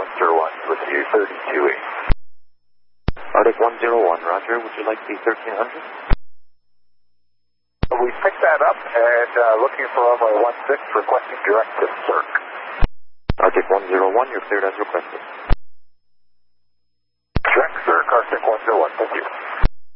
101 with you 32E. Arctic 101, roger. Would you like the 1300? We picked that up and looking for runway 16, requesting direct to Cirque. Arctic 101, you're cleared as requested.